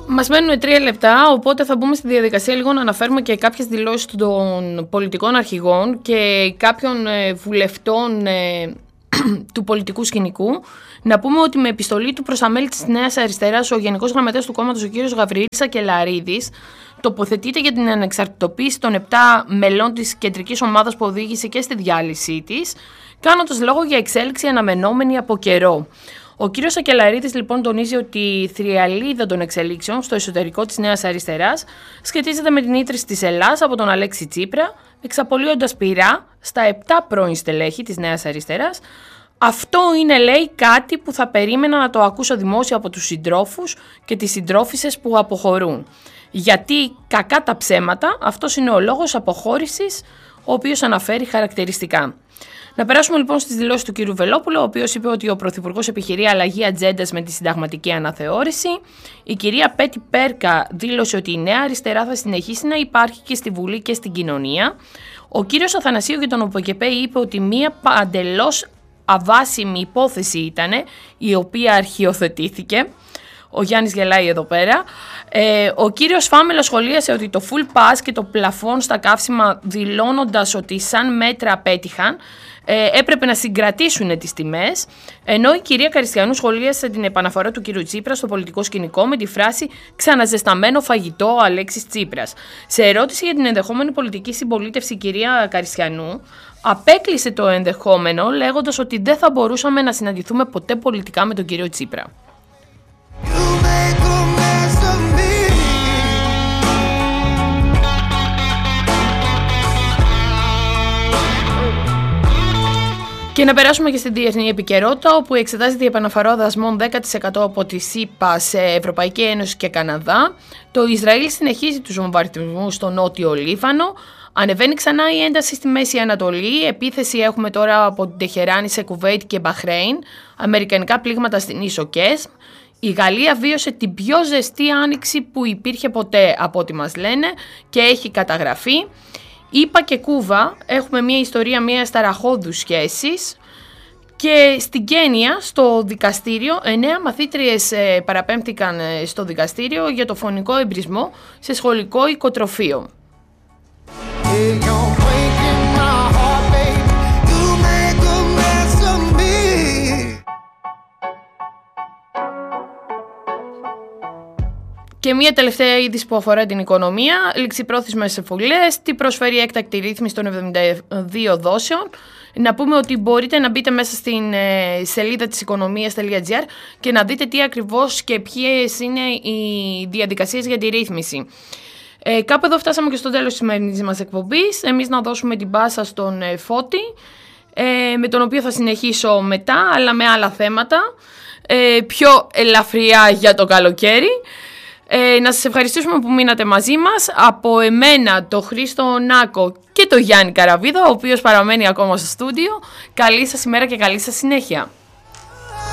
Μας μένουν 3 λεπτά, οπότε θα μπούμε στη διαδικασία λίγο να αναφέρουμε και κάποιες δηλώσεις των πολιτικών αρχηγών και κάποιων βουλευτών του πολιτικού σκηνικού. Να πούμε ότι με επιστολή του προς τα μέλη της Νέας Αριστεράς, ο Γενικός Γραμματέας του κόμματος, ο κ. Γαβριήλ Σακελαρίδης, τοποθετείται για την ανεξαρτητοποίηση των 7 μελών της κεντρικής ομάδας που οδήγησε και στη διάλυσή της, κάνοντας λόγο για εξέλιξη αναμενόμενη από καιρό. Ο κ. Σακελαρίδης λοιπόν τονίζει ότι η θριαλίδα των εξελίξεων στο εσωτερικό της Νέας Αριστεράς σχετίζεται με την ίδρυση της Ελλάς από τον Αλέξη Τσίπρα, εξαπολύοντας πειρά στα 7 πρώην στελέχη της Νέας Αριστεράς. Αυτό είναι, λέει, κάτι που θα περίμενα να το ακούσω δημόσια από τους συντρόφους και τις συντρόφισσες που αποχωρούν. Γιατί, κακά τα ψέματα, αυτός είναι ο λόγος αποχώρησης, ο οποίος αναφέρει χαρακτηριστικά. Να περάσουμε λοιπόν στις δηλώσεις του κ. Βελόπουλου, ο οποίος είπε ότι ο Πρωθυπουργός επιχειρεί αλλαγή ατζέντας με τη συνταγματική αναθεώρηση. Η κυρία Πέτη Πέρκα δήλωσε ότι η Νέα Αριστερά θα συνεχίσει να υπάρχει και στη Βουλή και στην κοινωνία. Ο κ. Αθανασίου για τον ΟΠΚΠ είπε ότι μία παντελώς αβάσιμη υπόθεση ήταν, η οποία αρχιοθετήθηκε. Ο Γιάννης γελάει εδώ πέρα. Ο κύριος Φάμελος σχολίασε ότι το full pass και το πλαφόν στα καύσιμα, δηλώνοντας ότι σαν μέτρα απέτυχαν, έπρεπε να συγκρατήσουν τις τιμές, ενώ η κυρία Καριστιανού σχολίασε την επαναφορά του κύριου Τσίπρα στο πολιτικό σκηνικό με τη φράση «ξαναζεσταμένο φαγητό ο Αλέξης Τσίπρας». Σε ερώτηση για την ενδεχόμενη πολιτική συμπολίτευση, η κυρία Καριστιανού απέκλεισε το ενδεχόμενο, λέγοντας ότι δεν θα μπορούσαμε να συναντηθούμε ποτέ πολιτικά με τον κύριο Τσίπρα. Και να περάσουμε και στην διεθνή επικαιρότητα, όπου εξετάζεται η επαναφορά δασμών 10% από τη ΣΥΠΑ σε Ευρωπαϊκή Ένωση και Καναδά. Το Ισραήλ συνεχίζει τους βομβαρδισμούς στο νότιο Λίβανο. Ανεβαίνει ξανά η ένταση στη Μέση Ανατολή. Επίθεση έχουμε τώρα από την Τεχεράνη σε Κουβέιτ και Μπαχρέιν. Αμερικανικά πλήγματα στην ίσο Κέσμ. Η Γαλλία βίωσε την πιο ζεστή άνοιξη που υπήρχε ποτέ, από ό,τι μας λένε, και έχει καταγραφεί. ΗΠΑ και Κούβα έχουμε μια ιστορία μιας ταραχώδους σχέσης. Και στην Κένια, στο δικαστήριο, 9 μαθήτριες παραπέμφθηκαν στο δικαστήριο για το φωνικό εμπρισμό σε σχολικό οικοτροφείο. Και μια τελευταία είδηση που αφορά την οικονομία, ληξιπρόθεσμες εμβολίες, τι προσφέρει η έκτακτη ρύθμιση των 72 δόσεων. Να πούμε ότι μπορείτε να μπείτε μέσα στην σελίδα της οικονομίας.gr και να δείτε τι ακριβώς και ποιες είναι οι διαδικασίες για τη ρύθμιση. Κάπου εδώ φτάσαμε και στο τέλος της σημερινής μας εκπομπής. Εμείς να δώσουμε την πάσα στον Φώτη, με τον οποίο θα συνεχίσω μετά, αλλά με άλλα θέματα, πιο ελαφριά για το καλοκαίρι. Να σας ευχαριστήσουμε που μείνατε μαζί μας. Από εμένα, το Χρήστο Νάκο και το Γιάννη Καραβίδο, ο οποίος παραμένει ακόμα στο στούντιο. Καλή σας ημέρα και καλή σας συνέχεια.